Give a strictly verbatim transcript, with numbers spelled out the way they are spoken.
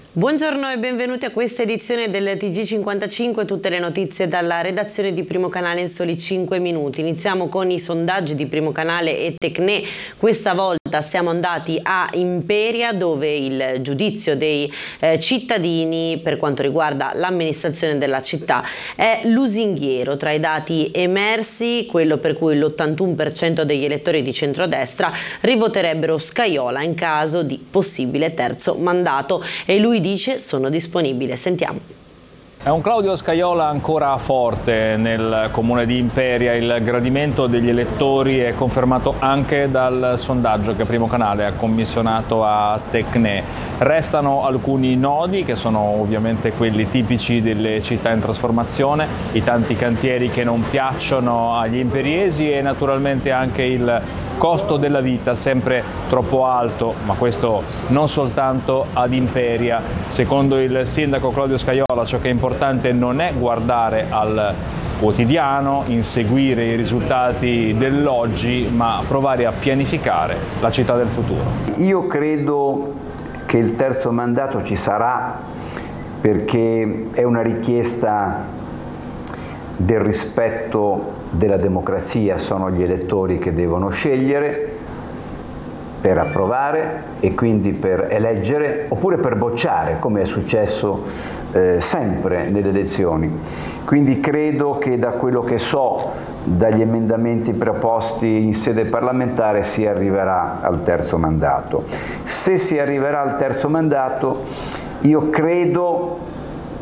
Buongiorno e benvenuti a questa edizione del T G cinquantacinque, tutte le notizie dalla redazione di Primo Canale in soli cinque minuti. Iniziamo con i sondaggi di Primo Canale e Tecne. Questa volta siamo andati a Imperia, dove il giudizio dei eh, cittadini per quanto riguarda l'amministrazione della città è lusinghiero. Tra i dati emersi, quello per cui l'ottantuno per cento degli elettori di centrodestra rivoterebbero Scajola in caso di possibile terzo mandato, e lui dice: sono disponibile. Sentiamo. È un Claudio Scajola ancora forte nel comune di Imperia. Il gradimento degli elettori è confermato anche dal sondaggio che Primo Canale ha commissionato a Tecne. Restano alcuni nodi, che sono ovviamente quelli tipici delle città in trasformazione, i tanti cantieri che non piacciono agli imperiesi e naturalmente anche il costo della vita sempre troppo alto, ma questo non soltanto ad Imperia. Secondo il sindaco Claudio Scajola, ciò che è importante non è guardare al quotidiano, inseguire i risultati dell'oggi, ma provare a pianificare la città del futuro. Io credo che il terzo mandato ci sarà, perché è una richiesta del rispetto della democrazia. Sono gli elettori che devono scegliere per approvare e quindi per eleggere oppure per bocciare, come è successo eh, sempre nelle elezioni. Quindi credo che, da quello che so, dagli emendamenti proposti in sede parlamentare, si arriverà al terzo mandato. Se si arriverà al terzo mandato, io credo